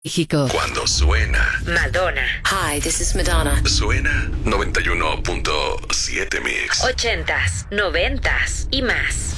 México. Cuando suena Madonna. Hi, this is Madonna. Suena 91.7 Mix. 80s, 90s y más.